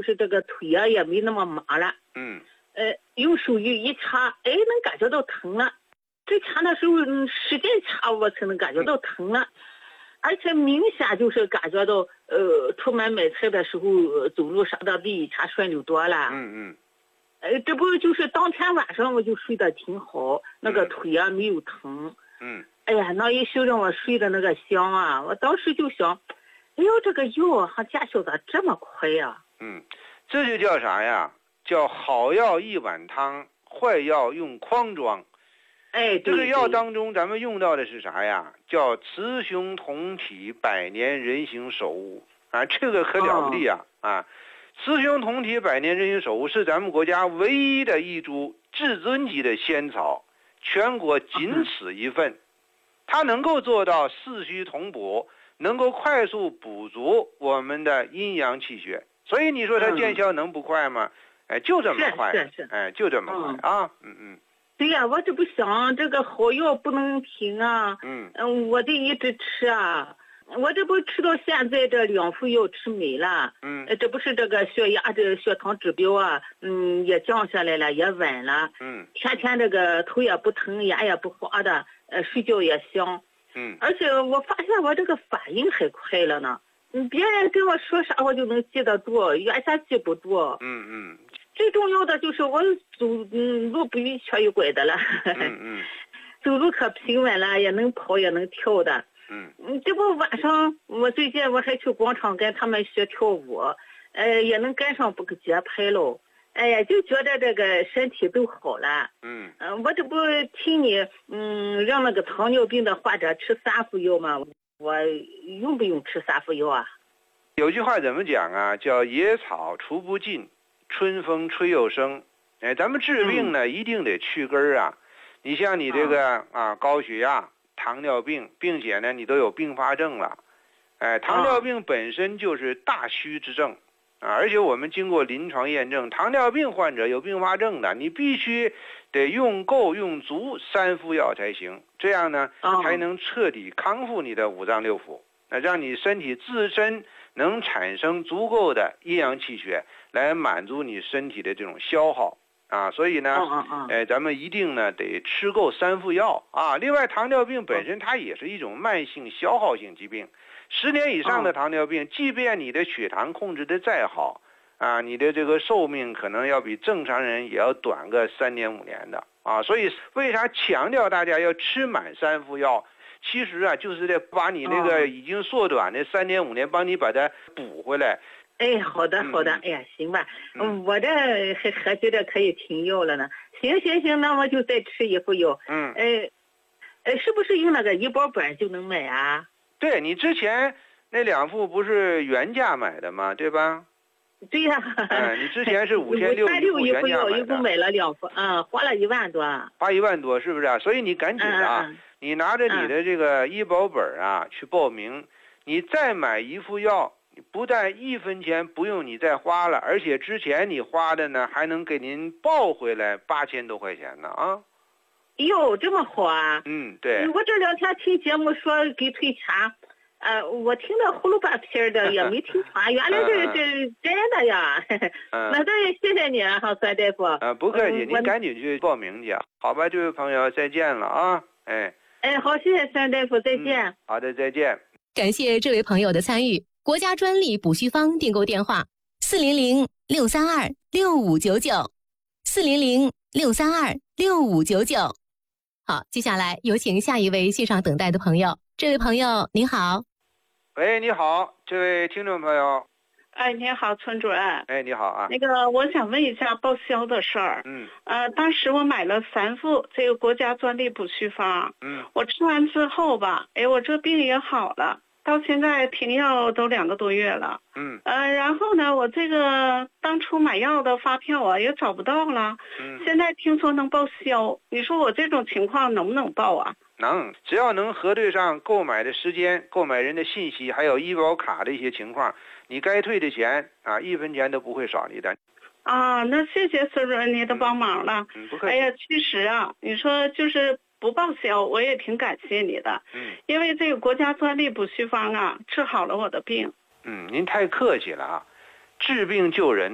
就是这个腿啊也没那么麻了。用手一掐，能感觉到疼了。这掐的时候，使劲掐我才能感觉到疼了。而且明显就是感觉到，出门买菜的时候走路啥的比以前顺溜多了。这不就是当天晚上我就睡得挺好，那个腿啊没有疼。哎呀，那一宿让我睡的那个香啊，我当时就想，哎呦，这个药还见效咋这么快呀？ 这就叫啥呀？叫好药一碗汤，坏药用筐装。这个药当中咱们用到的是啥呀？叫雌雄同体，百年人形首乌啊，这个可了不地呀！雌雄同体，百年人形首乌是咱们国家唯一的一株至尊级的仙草，全国仅此一份。它能够做到四虚同补，能够快速补足我们的阴阳气血，所以你说它见效能不快吗？就这么快，就这么快啊！ 对呀，我这不想这个好药不能停啊。我得一直吃啊。我这不吃到现在这2副药吃没了。这不是这个血压这血糖指标啊，也降下来了，也稳了。天天这个头也不疼，眼也不花的，睡觉也香。而且我发现我这个反应还快了呢。别人跟我说啥我就能记得住，原先记不住。最重要的就是我走路不一瘸一拐的了。走路可平稳了，也能跑也能跳的。这不晚上我最近我还去广场跟他们学跳舞，也能跟上不个节拍喽。哎呀，就觉得这个身体都好了。我这不听你让那个糖尿病的患者吃3副药吗？我用不用吃3副药啊？ 有句话怎么讲啊？叫野草除不尽，春风吹又生。咱们治病呢，一定得去根儿啊。你像你这个高血压、糖尿病，并且呢你都有并发症了。糖尿病本身就是大虚之症而且我们经过临床验证，糖尿病患者有并发症的，你必须得用够用足3副药才行，这样呢才能彻底康复你的五脏六腑，让你身体自身能产生足够的阴阳气血来满足你身体的这种消耗所以呢咱们一定呢得吃够3副药另外糖尿病本身它也是一种慢性消耗性疾病，10年以上的糖尿病即便你的血糖控制的再好你的这个寿命可能要比正常人也要短个3年5年的所以为啥强调大家要吃满3副药？其实就是得把你那个已经缩短的3年5年帮你把它补回来。 好的。哎呀，行吧，我这还觉得可以停药了呢。行，那我就再吃1副药。是不是用那个医保本就能买啊？ 对，你之前那2副不是原价买的吗？对吧？ 对呀。 你之前是5600 一副药，一共买了2副，花了1万多。 花1万多是不是所以你赶紧你拿着你的这个医保本去报名，你再买1副药，不但1分钱不用你再花了，而且之前你花的呢还能给您报回来8000多块钱呢哟，这么好啊！ 对。 我这2天听节目说给退钱，我听得呼噜半片的，也没听传，原来这是真的呀！那谢谢你啊，孙大夫。 不客气，您赶紧去报名去。好吧，这位朋友，再见了啊！ 好，谢谢孙大夫，再见。 好的，再见。 感谢这位朋友的参与。国家专利补虚方订购电话：400-632-6599，400-632-6599。好，接下来有请下一位线上等待的朋友。这位朋友您好。 喂，你好，这位听众朋友。 你好，村主任。 你好啊。 那个，我想问一下报销的事儿。当时我买了3副这个国家专利补虚方。我吃完之后吧，我这病也好了，到现在停药都2个多月了。然后呢，我这个当初买药的发票也找不到了。现在听说能报销，你说我这种情况能不能报啊？ 能，只要能核对上购买的时间、购买人的信息，还有医保卡的一些情况，你该退的钱1分钱都不会少你的。 那谢谢孙主任你的帮忙了。 不客气。 其实你说就是不报销，我也挺感谢你的。因为这个国家专利补虚方治好了我的病。 您太客气了治病救人。